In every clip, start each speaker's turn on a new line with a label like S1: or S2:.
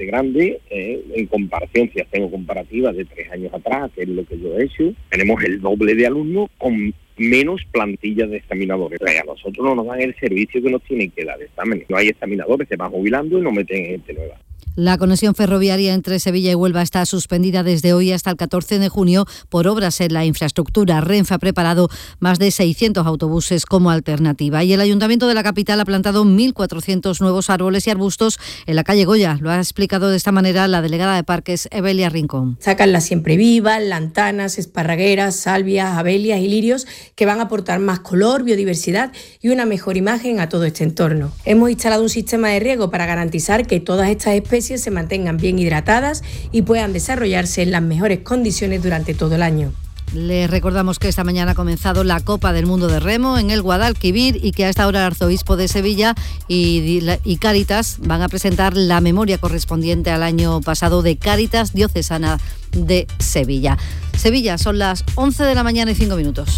S1: bastante grande, en comparación, si hacemos comparativas de 3 años atrás, que es lo que yo he hecho, tenemos el doble de alumnos con menos plantillas de examinadores. A nosotros no nos dan el servicio que nos tienen que dar de exámenes. No hay examinadores, se van jubilando y nos meten gente nueva.
S2: La conexión ferroviaria entre Sevilla y Huelva está suspendida desde hoy hasta el 14 de junio por obras en la infraestructura. Renfe ha preparado más de 600 autobuses como alternativa. Y el Ayuntamiento de la capital ha plantado 1.400 nuevos árboles y arbustos en la calle Goya. Lo ha explicado de esta manera la delegada de Parques, Evelia Rincón.
S3: Sacan las siempre vivas, lantanas, esparragueras, salvias, abelias y lirios que van a aportar más color, biodiversidad y una mejor imagen a todo este entorno. Hemos instalado un sistema de riego para garantizar que todas estas especies se mantengan bien hidratadas y puedan desarrollarse en las mejores condiciones durante todo el año.
S2: Les recordamos que esta mañana ha comenzado la Copa del Mundo de Remo en el Guadalquivir y que a esta hora el arzobispo de Sevilla y Cáritas van a presentar la memoria correspondiente al año pasado de Cáritas Diocesana de Sevilla. Sevilla, son las 11 de la mañana y 5 minutos.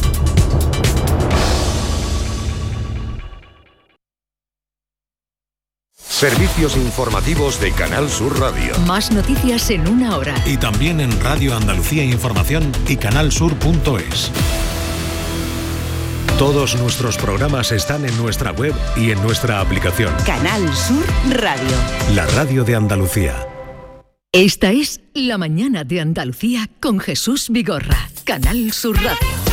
S4: Servicios informativos de Canal Sur Radio.
S5: Más noticias en una hora.
S6: Y también en Radio Andalucía Información y canalsur.es. Todos nuestros programas están en nuestra web y en nuestra aplicación.
S5: Canal Sur Radio.
S6: La radio de Andalucía.
S5: Esta es La Mañana de Andalucía con Jesús Vigorra. Canal Sur Radio.